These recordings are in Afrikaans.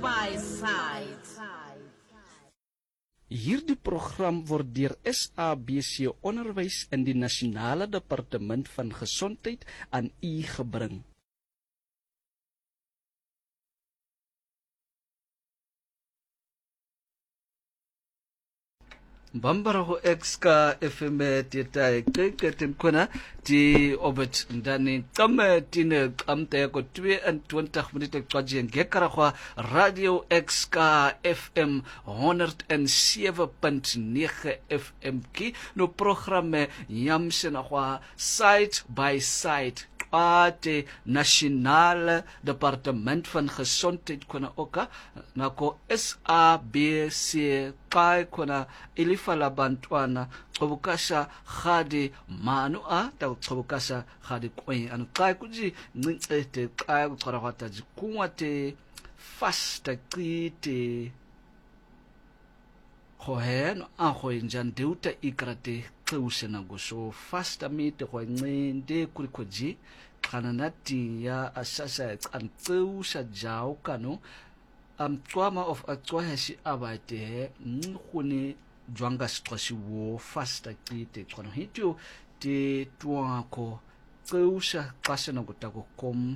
by side. Hierdie program word deur SABC Onderwys en die Nasionale Departement van Gesondheid aan u gebring. Bambaraho exka FM titai keken kuna ti obet ndani kama tine kamte ko 22 minute kwaje ngekara kwa Radio exka FM 107.9 FM ki no programme yamse na kwa side by side ate Nasionale Departement van Gesondheid kuna oka nako SABC kai kuna ilifala bantwana xobukasha khadi manu a ta xobukasha khadi kwen anu kai kuji ncete kai kuqaraqata jikunwate fasta qite khohen a khoinjan deuta ikrate xewusena gosho fasta mite khwende kurikoji kananati ya asasa xanxewusha jaw kanu twama of atwaheshi abate ngkhuni jwanga sitwashi wo fasta qite khona hityo te twako xewusha xashena kutako kom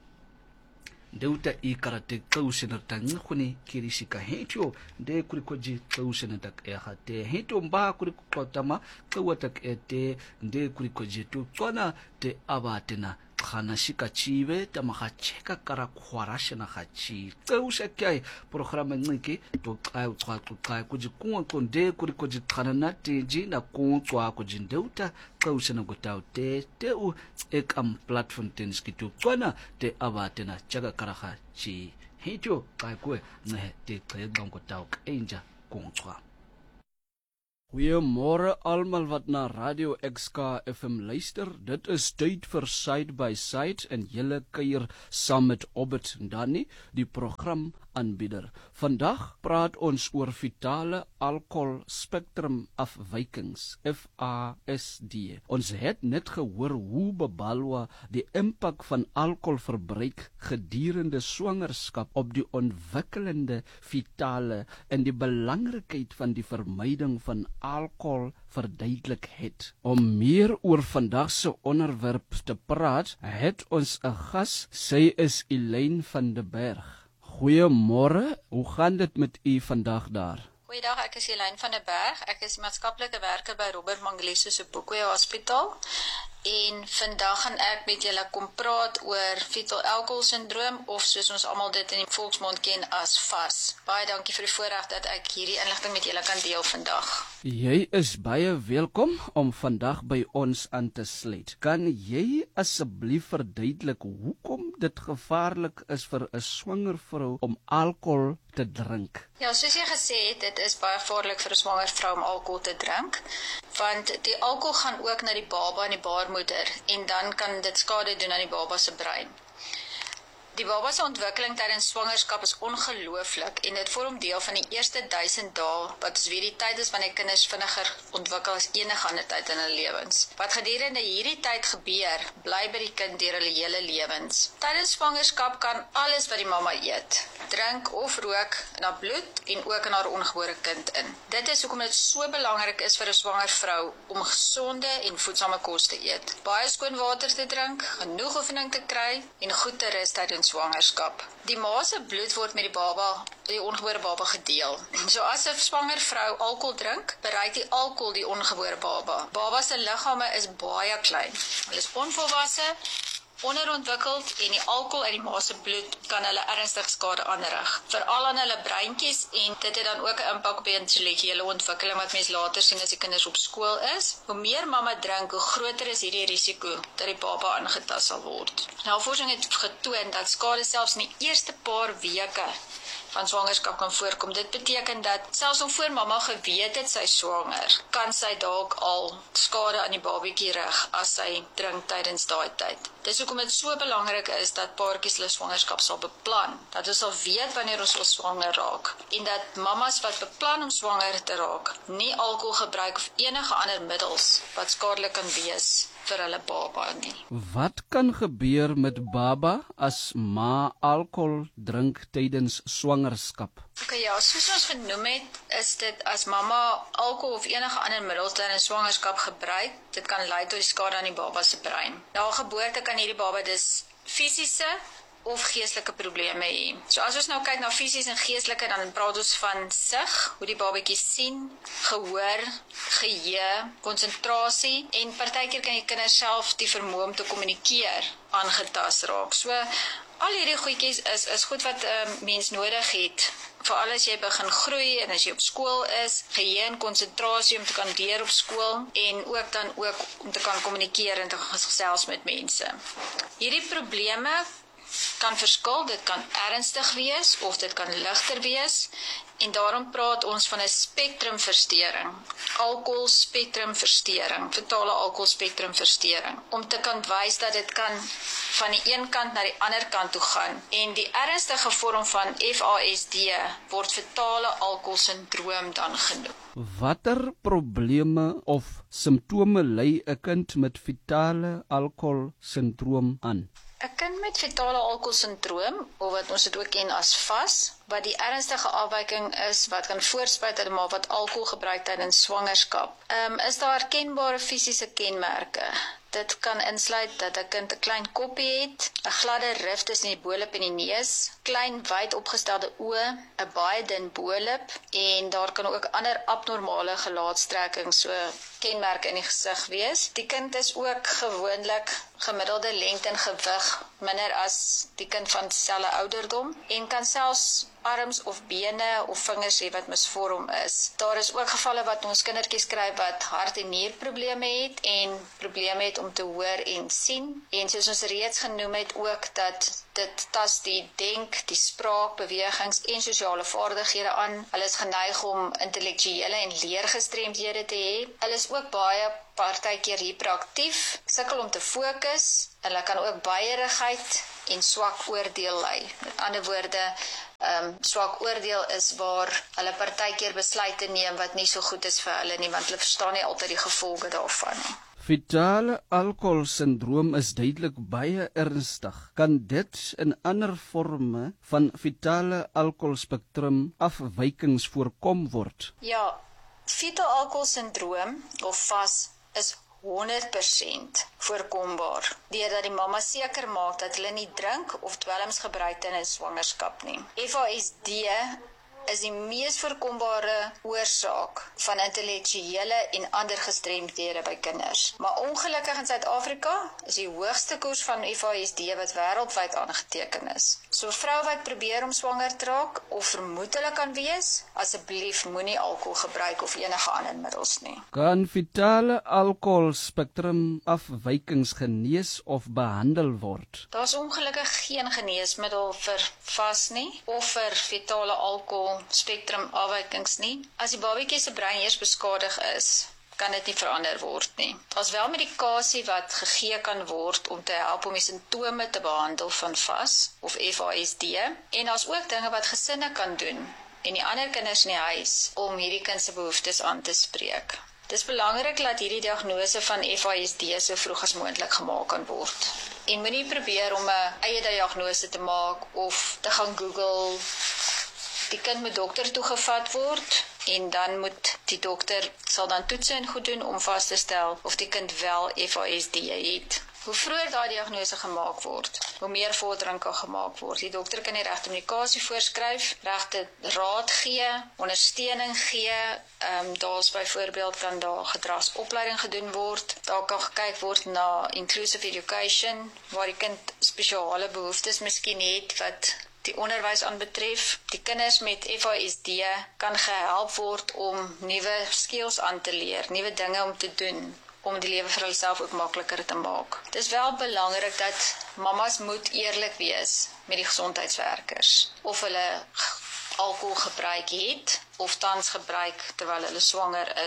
deuta ikarate xewusena tankhuni kirishika hityo nde kurikoji xewusena takehate hityo mba kurikotama xewatak ete nde kurikoji tu tsona te abatena khana shika chive tamacheka kara khwarashena khachi xewusha kyai programa ncike to xa kujikunwa konde kurikoji khana natinji na kuntswa kujindeuta xewushena gotawte te u ekam platform tenskitu tsona te abatena chaka kara khachi hityo xa kwe ne te xeqam gotaw enja kuntswa. Goeiemôre almal wat na Radio XK FM luister. Dit is tyd vir Side by Side en julle kuier saam met Obert Ndani, die program aanbieder. Vandag praat ons oor vitale alkohol spektrum afwykings, FASD. Ons het net gehoor hoe Babalwa die impak van alkoholverbruik gedurende swangerskap op die ontwikkelende vitale en die belangrikheid van die vermyding van alkohol verduidelik het. Om meer oor vandag se onderwerp te praat, het ons 'n gas. Sy is Elaine van der Berg. Goeiemôre, hoe gaan dit met u vandag daar? Goeiedag, ek is Elaine van der Berg. Ek is maatskaplike werker by Robert Mangaliso se Boekoe Hospitaal. En vandag gaan ek met julle kom praat oor fetal alcohol syndroom, of soos ons almal dit in die volksmond ken as FAS. Baie dankie vir die voorreg dat ek hierdie inligting met julle kan deel vandag. Jy is baie welkom om vandag by ons aan te sluit. Kan jy asseblief verduidelik hoekom dit gevaarlik is vir 'n swanger vrou om alkohol te drink? Ja, soos jy gesê het, dit is baie gevaarlik vir 'n swanger vrou om alkohol te drink, want die alkohol gaan ook na die baba en die baarmoeder en dan kan dit skade doen aan die baba se brein. Die baba se ontwikkeling tydens swangerskap is ongelooflik en dit vorm deel van die eerste 1000 dae, wat ons weet die tyd is wanneer kinders vinniger ontwikkel as enige ander tyd in hulle lewens. Wat gedurende hierdie tyd gebeur, bly by die kind deur hulle hele lewens. Tydens swangerskap kan alles wat die mamma eet, drink of rook na bloed en ook in haar ongebore kind in. Dit is hoekom dit so belangrik is vir 'n swanger vrou om gesonde en voedsame kos te eet, baie skoon water te drink, genoeg oefening te kry en goed te rus tydens swangerskap. Die ma se bloed word met die ongebore baba gedeel. So as 'n swanger vrou alkohol drink, bereik die alkohol die ongebore baba. Baba se liggame is baie klein. Hulle is onvolwasse, onderontwikkeld en die alkohol uit die ma se bloed kan hulle ernstig skade aanrig, veral aan hulle breintjies, en dit het dan ook 'n impak op die intellektuele ontwikkeling wat mens later sien as die kinders op skool is. Hoe meer mamma drink, hoe groter is hierdie risiko dat die baba aangetast sal word. Navorsing het getoon dat skade selfs in die eerste paar weke van swangerskap kan voorkom. Dit beteken dat selfs al voor mamma geweet het sy swanger, kan sy dalk al skade aan die babietjie rig as sy drink tydens daai tyd. Dis hoekom dit so belangrik is dat paartjies hulle swangerskap sal beplan, dat ons sal weet wanneer ons swanger raak, en dat mammas wat beplan om swanger te raak, nie alkohol gebruik of enige ander middels wat skadelik kan wees vir hulle baba nie. Wat kan gebeur met baba as ma alkohol drink tydens swangerskap? Okay, ja, soos ons genoem het, is dit as mamma alkohol of enige ander middels tydens swangerskap gebruik, dit kan lei tot die skade aan die baba se brein. Na geboorte kan hierdie baba dus fisiese of geestelike probleme hê. So as ons nou kyk na fisies en geestelike, dan praat ons van sig, hoe die babatjie sien, gehoor, geheue, konsentrasie en partykeer kan die kinders self die vermoë om te kommunikeer aangetast raak. So al hierdie goedjies is goed wat 'n mens nodig het, veral as jy begin groei en as jy op skool is, geheue en konsentrasie om te kan leer op skool en ook om te kan kommunikeer en te gesels met mense. Hierdie probleme kan verskil, dit kan ernstig wees of dit kan ligter wees en daarom praat ons van 'n spektrumversteuring, alkoholspektrumversteuring, totale alkoholspektrumversteuring, om te kan wys dat dit kan van die een kant na die ander kant toe gaan en die ernstige vorm van FASD word fetale alkoholsindroom dan genoem. Watter probleme of simptome lei 'n kind met fetale alkoholsindroom aan? 'n Kind met fetale alkoholsindroom, of wat ons dit ook ken as FAS, wat die ernstige afwyking is wat kan voortspruit uit 'n ma wat alkohol gebruik tydens swangerskap, is daar herkenbare fisiese kenmerke. Dit kan insluit dat 'n kind 'n klein koppie het, 'n gladde rif tussen die bo-lip en die neus, klein wyd opgestelde oë, 'n baie dun bo-lip en daar kan ook ander abnormale gelaatstrekkings, so kenmerke in die gesig wees. Die kind is ook gewoonlik gemiddelde lengte en gewig minder as die kind van dieselfde ouderdom en kan selfs arms of bene of vingers hê wat misvorm is. Daar is ook gevalle wat ons kindertjies kry wat hart- en nierprobleme het en probleme het om te hoor en sien. En soos ons reeds genoem het ook dat dit tas die denk, die spraak, bewegings en sosiale vaardighede aan. Hulle is geneig om intellektuele en leergestremdhede te hê. Hulle is ook baie partykeer hiperaktief, sukkel om te fokus. Hulle kan ook baierigheid en swak oordeel lei. Met ander woorde, swak oordeel is waar hulle partykeer besluite neem wat nie so goed is vir hulle nie, want hulle verstaan nie altyd die gevolge daarvan nie. Fetale alkoholsindroom is duidelik baie ernstig. Kan dit in ander vorme van fetale alkoholspektrum afwykings voorkom word? Ja, fetale alkoholsindroom of FAS is 100% voorkombaar, deurdat die mamma seker maak dat hulle nie drink of dwelms gebruik tydens swangerskap nie. FASD is die mees voorkombare oorsaak van intellektuele en ander gestremdhede by kinders. Maar ongelukkig in Suid-Afrika is die hoogste koers van FASD wat wêreldwyd aangeteken is. So vrou wat probeer om swanger te raak of vermoed hulle kan wees, asseblief moenie alkohol gebruik of enige ander middels nie. Kan fetale alkoholspektrum afwykings genees of behandel word? Daar's ongelukkig geen geneesmiddel vir FAS nie of vir fetale alkoholspektrum afwykings nie. As die babatjie se brein eers beskadig is, kan dit nie verander word nie. Daar's wel medikasie wat gegee kan word om te help om die simptome te behandel van FAS of FASD en daar's ook dinge wat gesinne kan doen en die ander kinders in die huis om hierdie kind se behoeftes aan te spreek. Dis belangrik dat hierdie diagnose van FASD so vroeg as moontlik gemaak kan word. En moenie probeer om 'n eie diagnose te maak of te gaan Google. Die kind moet dokter toegevat word en dan moet die dokter sal dan toetse en goed doen om vas te stel of die kind wel FASD het. Hoe vroeër daai diagnose gemaak word, hoe meer vordering kan gemaak word. Die dokter kan die regte medikasie voorskryf, regte raad gee, ondersteuning gee. Daar's byvoorbeeld kan daar gedragsopleiding gedoen word. Daar kan gekyk word na inclusive education, waar die kind spesiale behoeftes miskien het wat die onderwys aanbetref. Die kinders met FASD kan gehelp word om nuwe skills aan te leer, nuwe dinge om te doen, om die lewe vir hulself ook makliker te maak. Dit is wel belangrik dat mamas moet eerlik wees met die gesondheidswerkers, of hulle alkohol gebruik het, of tans gebruik terwyl hulle swanger is.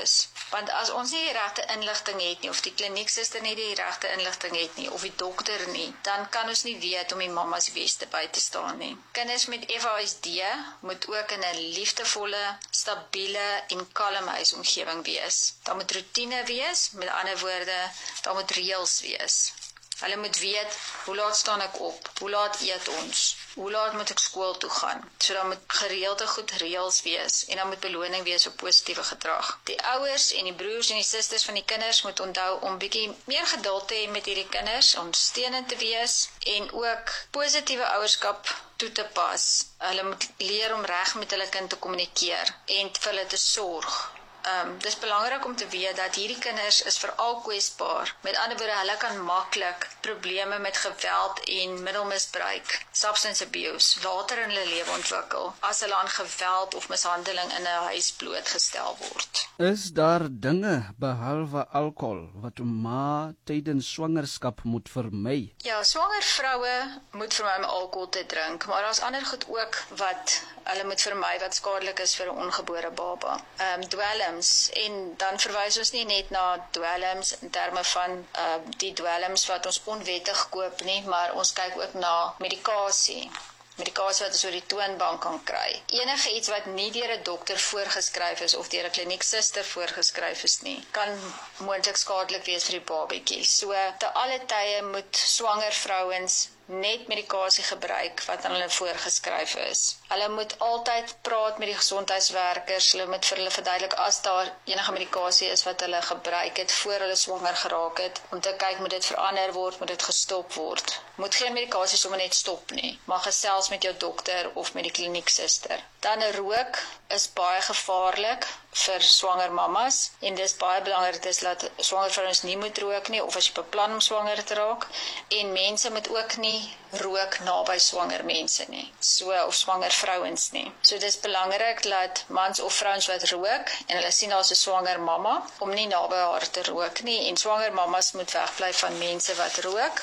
Want as ons nie die regte inligting het nie, of die klinieksuster nie die regte inligting het nie, of die dokter nie, dan kan ons nie weet om die mammas die beste by te staan nie. Kinders met FASD moet ook in 'n liefdevolle, stabiele en kalm huisomgewing wees. Daar moet roetine wees, met ander woorde, daar moet reëls wees. Hulle moet weet, hoe laat staan ek op, hoe laat eet ons, hoe laat moet ek skool toe gaan. So dan moet gereelde goed reëls wees en dan moet beloning wees op positiewe gedrag. Die ouers en die broers en die susters van die kinders moet onthou om bietjie meer geduld te hê met hierdie kinders, ondersteunend te wees en ook positiewe ouerskap toe te pas. Hulle moet leer om reg met hulle kind te kommunikeer en vir hulle te sorg. Dis belangrik om te weet dat hierdie kinders is veral kwesbaar. Met ander woorde, hulle kan maklik probleme met geweld en middelmisbruik, substance abuse, later in hulle lewe ontwikkel, as hulle aan geweld of mishandeling in 'n huis blootgestel word. Is daar dinge behalwe alkohol wat 'n ma tydens swangerskap moet vermy? Ja, swanger vroue moet vermy om alkohol te drink, maar daar's ander goed ook wat hulle moet vermy wat skadelik is vir 'n ongebore baba. Dwelms, en dan verwys ons nie net na dwelms in terme van die dwelms wat ons onwettig koop nie, maar ons kyk ook na medikasie wat ons oor die toonbank kan kry. Enige iets wat nie deur 'n dokter voorgeskryf is of deur 'n klinieksuster voorgeskryf is nie, kan moontlik skadelik wees vir die babatjie. So, te alle tye moet swanger vrouens net medikasie gebruik wat aan hulle voorgeskryf is. Hulle moet altyd praat met die gesondheidswerkers, hulle moet vir hulle verduidelik as daar enige medikasie is wat hulle gebruik het voor hulle swanger geraak het, om te kyk moet dit verander word, moet dit gestop word. Moet geen medikasie sommer net stop nie, maar gesels met jou dokter of met die klinieksuster. Dan rook is baie gevaarlik vir swanger mammas en dis baie belangrik dat swanger vrouens nie moet rook nie of as jy beplan om swanger te raak, en mense moet ook nie rook naby swanger mense nie, of swanger vrouens nie. So dis belangrik dat mans of vrouens wat rook en hulle sien daar's 'n swanger mamma om nie naby haar te rook nie, en swanger mammas moet wegbly van mense wat rook,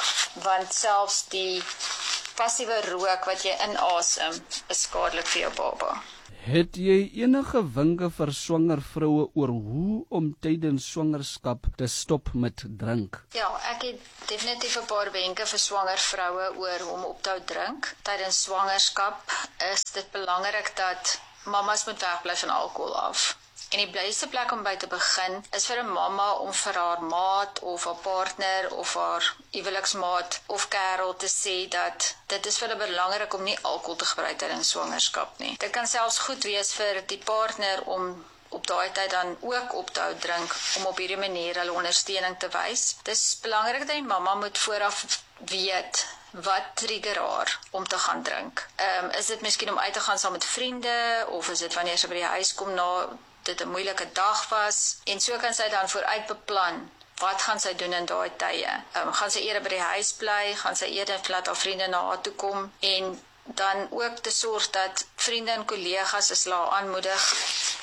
want selfs die passiewe rook wat jy inasem is skadelik vir jou baba. Het jy enige wenke vir swanger vroue oor hoe om tydens swangerskap te stop met drink? Ja, ek het definitief 'n paar wenke vir swanger vroue oor hoe om op te hou drink. Tydens swangerskap is dit belangrik dat mammas moet wegbly van alkohol af. En die blyste plek om by te begin is vir 'n mamma om vir haar maat of haar partner of haar huweliksmaat of kerel te sê dat dit is vir hulle belangrik om nie alkohol te gebruik tydens swangerskap nie. Dit kan selfs goed wees vir die partner om op daai tyd dan ook op te hou drink, om op hierdie manier hulle ondersteuning te wys. Dis belangrik dat die mamma moet vooraf weet wat trigger haar om te gaan drink. Is dit miskien om uit te gaan saam met vriende, of is dit wanneer sy by die huis kom na dit 'n moeilike dag was, en so kan sy dan vooruit beplan, wat gaan sy doen in daai tye? Gaan sy eerder by die huis bly, gaan sy eerder laat haar vriende na haar toe kom, en dan ook te sorg dat vriende en kollegas as hulle aanmoedig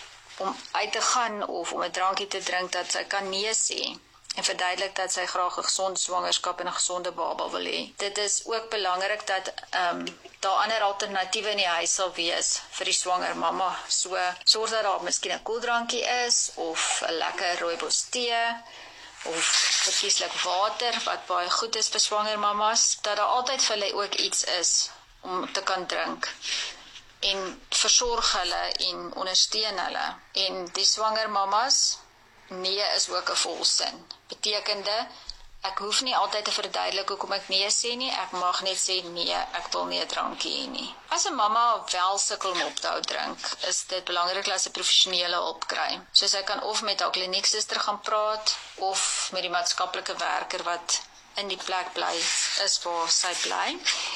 om uit te gaan of om 'n drankie te drink, dat sy kan nee sê en verduidelik dat sy graag 'n gesonde swangerskap en 'n gesonde baba wil hê. Dit is ook belangrik dat daar ander alternatiewe in die huis sal wees vir die swanger mamma. So sorg dat daar miskien 'n koeldrankie is of 'n lekker rooibos tee of verkieslik water wat baie goed is vir swanger mammas, dat daar altyd vir hulle ook iets is om te kan drink. En versorg hulle en ondersteun hulle. En die swanger mammas, nee is ook 'n volsin. Betekende, ek hoef nie altyd te verduidelik hoekom ek nee sê nie, ek mag net sê nee, ek wil nie 'n drankie hê nie. As 'n mamma wel sukkel om op te hou drink, is dit belangrik dat sy professionele hulp kry. So sy kan of met haar klinieksuster gaan praat, of met die maatskaplike werker wat in die plek bly is waar sy bly.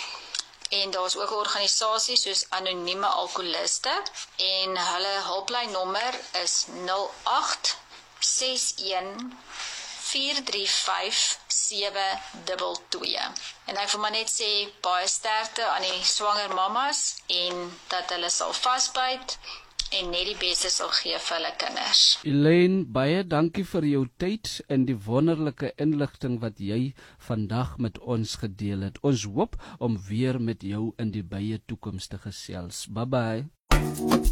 En daar's ook 'n organisasie soos Anonieme Alkoholiste, en hulle hulplynnommer is 0861 435 722. En ek wil maar net sê baie sterkte aan die swanger mammas en dat hulle sal vasbyt en net die beste sal gee vir hulle kinders. Elaine, baie dankie vir jou tyd en die wonderlike inligting wat jy vandag met ons gedeel het. Ons hoop om weer met jou in die baie toekoms te gesels. Bye bye.